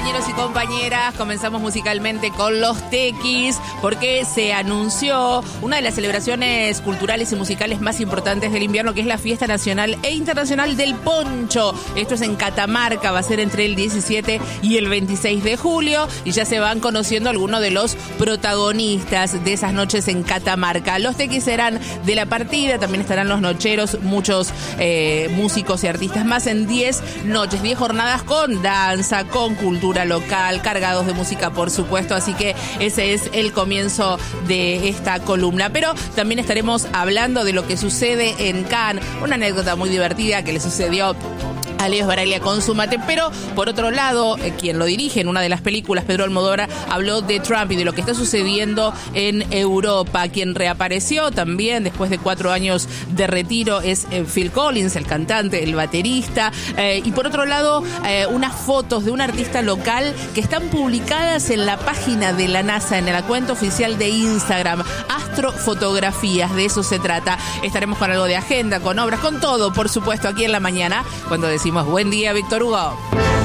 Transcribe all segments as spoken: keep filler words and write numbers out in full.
compañeros y compañeras, comenzamos musicalmente con los Tequis, porque se anunció una de las celebraciones culturales y musicales más importantes del invierno, que es la Fiesta Nacional e Internacional del Poncho. Esto es en Catamarca, va a ser entre el diecisiete y el veintiséis de julio, y ya se van conociendo algunos de los protagonistas de esas noches en Catamarca. Los Tequis serán de la partida, también estarán los nocheros, muchos eh, músicos y artistas más en diez noches, diez jornadas con danza, con cultura local, cargados de música, por supuesto, así que ese es el comienzo de esta columna. Pero también estaremos hablando de lo que sucede en Cannes, una anécdota muy divertida que le sucedió a Leo Sbaraglia con su mate, pero por otro lado, eh, quien lo dirige en una de las películas, Pedro Almodóvar, habló de Trump y de lo que está sucediendo en Europa. Quien reapareció también después de cuatro años de retiro es eh, Phil Collins, el cantante, el baterista, eh, y por otro lado, eh, unas fotos de un artista local que están publicadas en la página de la NASA, en la cuenta oficial de Instagram, Astrofotografías, de eso se trata. Estaremos con algo de agenda, con obras, con todo, por supuesto, aquí en la mañana, cuando decimos buen día, Víctor Hugo.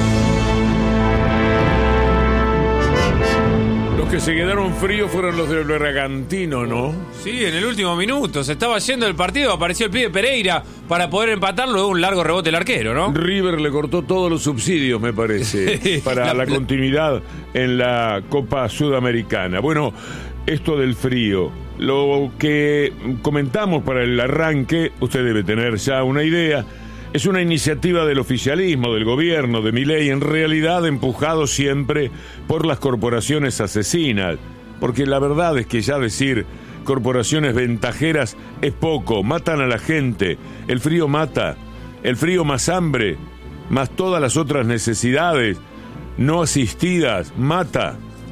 Los que se quedaron fríos fueron los del Bragantino, ¿no? Sí, en el último minuto. Se estaba yendo el partido, apareció el pibe Pereira para poder empatarlo, luego un largo rebote el arquero, ¿no? River le cortó todos los subsidios, me parece, para la continuidad en la Copa Sudamericana. Bueno, esto del frío, lo que comentamos para el arranque, usted debe tener ya una idea. Es una iniciativa del oficialismo, del gobierno, de Milei, en realidad empujado siempre por las corporaciones asesinas. Porque la verdad es que ya decir corporaciones ventajeras es poco, matan a la gente, el frío mata, el frío más hambre, más todas las otras necesidades no asistidas, mata.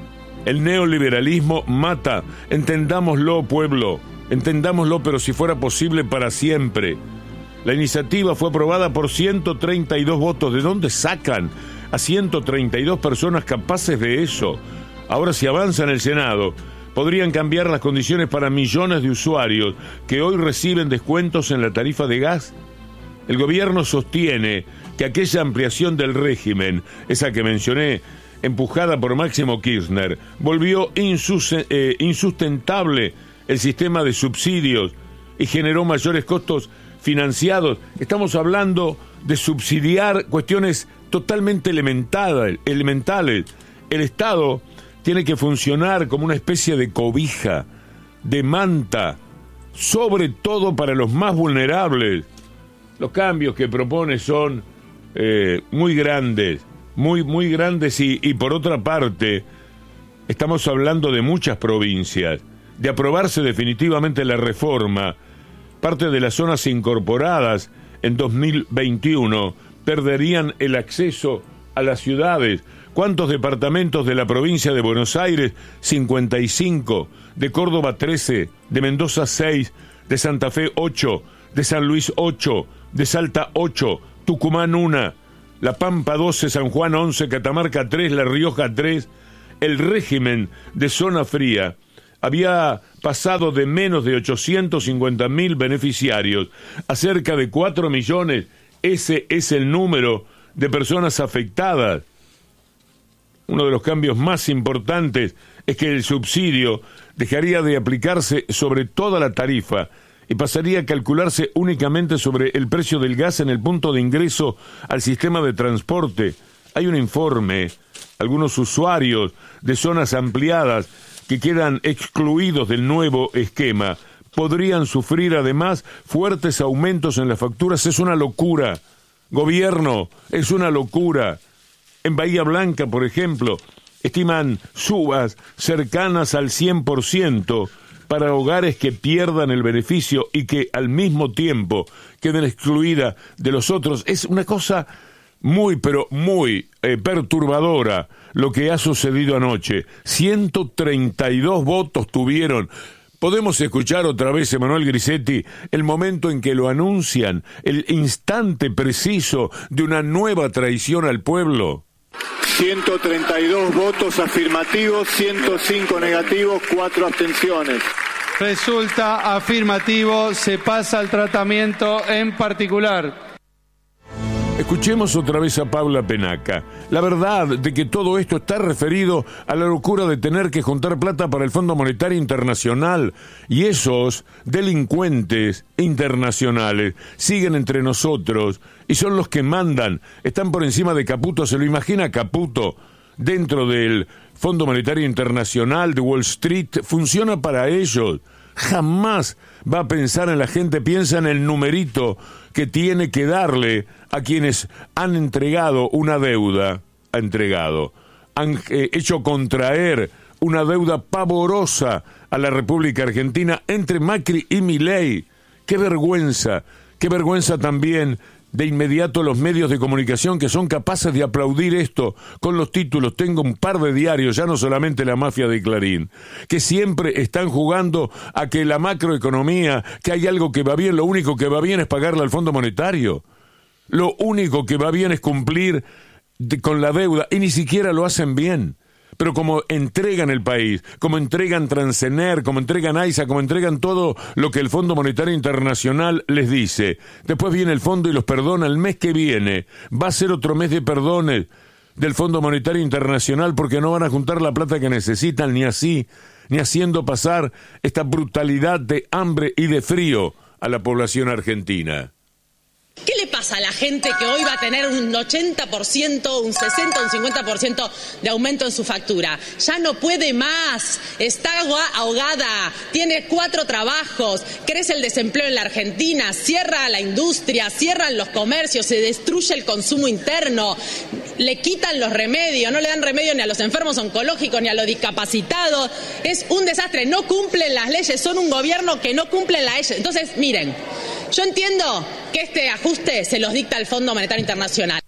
El neoliberalismo mata, entendámoslo, pueblo, entendámoslo, pero si fuera posible para siempre. La iniciativa fue aprobada por ciento treinta y dos votos. ¿De dónde sacan a ciento treinta y dos personas capaces de eso? Ahora, si avanza en el Senado, podrían cambiar las condiciones para millones de usuarios que hoy reciben descuentos en la tarifa de gas. El gobierno sostiene que aquella ampliación del régimen, esa que mencioné, empujada por Máximo Kirchner, volvió insus- eh, insustentable el sistema de subsidios y generó mayores costos financiados. Estamos hablando de subsidiar cuestiones totalmente elementales. elementales. El Estado tiene que funcionar como una especie de cobija, de manta, sobre todo para los más vulnerables. Los cambios que propone son eh, muy grandes, muy, muy grandes y, y por otra parte, estamos hablando de muchas provincias. De aprobarse definitivamente la reforma, parte de las zonas incorporadas en dos mil veintiuno perderían el acceso a las ciudades. ¿Cuántos departamentos de la provincia de Buenos Aires? cincuenta y cinco, de Córdoba trece, de Mendoza seis, de Santa Fe ocho, de San Luis ocho, de Salta ocho, Tucumán uno, La Pampa doce, San Juan once, Catamarca tres, La Rioja tres. El régimen de zona fría había pasado de menos de ochocientos cincuenta mil beneficiarios a cerca de cuatro millones. Ese es el número de personas afectadas. Uno de los cambios más importantes es que el subsidio dejaría de aplicarse sobre toda la tarifa y pasaría a calcularse únicamente sobre el precio del gas en el punto de ingreso al sistema de transporte. Hay un informe, algunos usuarios de zonas ampliadas que quedan excluidos del nuevo esquema, podrían sufrir además fuertes aumentos en las facturas. Es una locura. Gobierno, es una locura. En Bahía Blanca, por ejemplo, estiman subas cercanas al cien por ciento para hogares que pierdan el beneficio y que al mismo tiempo queden excluidas de los otros. Es una cosa muy, pero muy eh, perturbadora lo que ha sucedido anoche. ciento treinta y dos votos tuvieron. Podemos escuchar otra vez, Emanuel Grisetti, el momento en que lo anuncian, el instante preciso de una nueva traición al pueblo. ciento treinta y dos votos afirmativos, ciento cinco negativos, cuatro abstenciones. Resulta afirmativo, se pasa al tratamiento en particular. Escuchemos otra vez a Paula Penaca. La verdad de que todo esto está referido a la locura de tener que juntar plata para el Fondo Monetario Internacional, y esos delincuentes internacionales siguen entre nosotros y son los que mandan, están por encima de Caputo. ¿Se lo imagina Caputo dentro del Fondo Monetario Internacional de Wall Street? Funciona para ellos. Jamás va a pensar en la gente, piensa en el numerito que tiene que darle a quienes han entregado una deuda, ha entregado, han eh, hecho contraer una deuda pavorosa a la República Argentina entre Macri y Milei. ¡Qué vergüenza! ¡Qué vergüenza también! De inmediato los medios de comunicación que son capaces de aplaudir esto con los títulos. Tengo un par de diarios, ya no solamente la mafia de Clarín, que siempre están jugando a que la macroeconomía, que hay algo que va bien, lo único que va bien es pagarle al Fondo Monetario. Lo único que va bien es cumplir de, con la deuda, y ni siquiera lo hacen bien. Pero como entregan el país, como entregan Transener, como entregan AISA, como entregan todo lo que el Fondo Monetario Internacional les dice, después viene el fondo y los perdona. El mes que viene va a ser otro mes de perdones del Fondo Monetario Internacional, porque no van a juntar la plata que necesitan, ni así, ni haciendo pasar esta brutalidad de hambre y de frío a la población argentina. ¿Qué le pasa a la gente que hoy va a tener un ochenta por ciento, un sesenta, un cincuenta por ciento de aumento en su factura? Ya no puede más, está ahogada, tiene cuatro trabajos, crece el desempleo en la Argentina, cierra la industria, cierran los comercios, se destruye el consumo interno, le quitan los remedios, no le dan remedio ni a los enfermos oncológicos ni a los discapacitados. Es un desastre, no cumplen las leyes, son un gobierno que no cumple las leyes. Entonces, miren, yo entiendo que este ajuste se los dicta el Fondo Monetario Internacional.